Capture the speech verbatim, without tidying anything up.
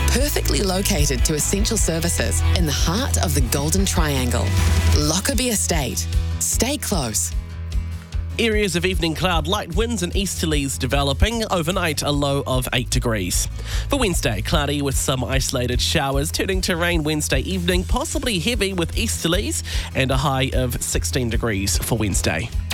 perfectly located to essential services in the heart of the Golden Triangle. Lockerbie Estate. Stay close. Areas of evening cloud, light winds and easterlies developing. Overnight, a low of eight degrees. For Wednesday, cloudy with some isolated showers, turning to rain Wednesday evening, possibly heavy with easterlies, and a high of sixteen degrees for Wednesday.